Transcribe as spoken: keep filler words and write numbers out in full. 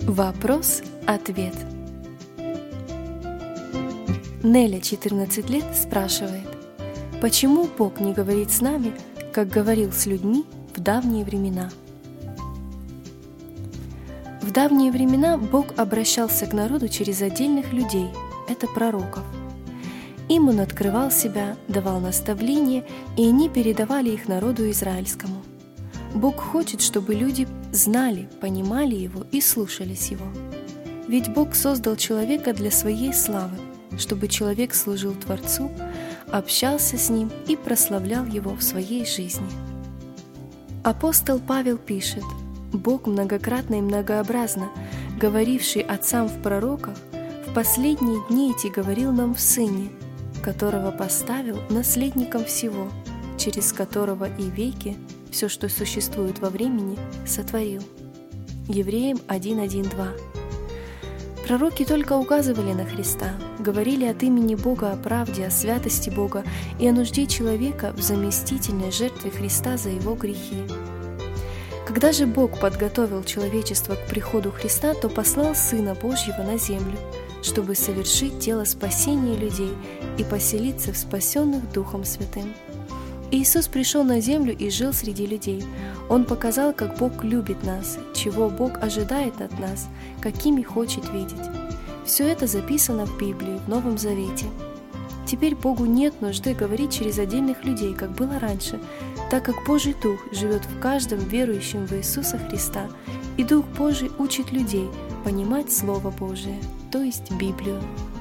Вопрос-ответ. Неля, четырнадцать лет, спрашивает: почему Бог не говорит с нами, как говорил с людьми в давние времена? В давние времена Бог обращался к народу через отдельных людей, это пророков. Им Он открывал себя, давал наставления, и они передавали их народу израильскому. Бог хочет, чтобы люди знали, понимали Его и слушались Его. Ведь Бог создал человека для своей славы, чтобы человек служил Творцу, общался с Ним и прославлял Его в своей жизни. Апостол Павел пишет: «Бог многократно и многообразно, говоривший отцам в пророках, в последние дни эти говорил нам в Сыне, которого поставил наследником всего, через которого и веки все, что существует во времени, сотворил». Евреям один один два. Пророки только указывали на Христа, говорили от имени Бога о правде, о святости Бога и о нужде человека в заместительной жертве Христа за его грехи. Когда же Бог подготовил человечество к приходу Христа, то послал Сына Божьего на землю, чтобы совершить дело спасения людей и поселиться в спасенных Духом Святым. Иисус пришел на землю и жил среди людей. Он показал, как Бог любит нас, чего Бог ожидает от нас, какими хочет видеть. Все это записано в Библии, в Новом Завете. Теперь Богу нет нужды говорить через отдельных людей, как было раньше, так как Божий Дух живет в каждом верующем в Иисуса Христа, и Дух Божий учит людей понимать Слово Божие, то есть Библию.